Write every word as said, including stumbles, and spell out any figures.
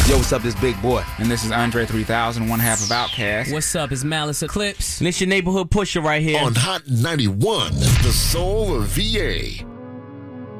Yo, what's up? This Big Boy. And this is Andre three thousand, one half of Outkast. What's up? It's Malice Eclipse. And it's your neighborhood pusher right here. On Hot ninety-one, the soul of V A.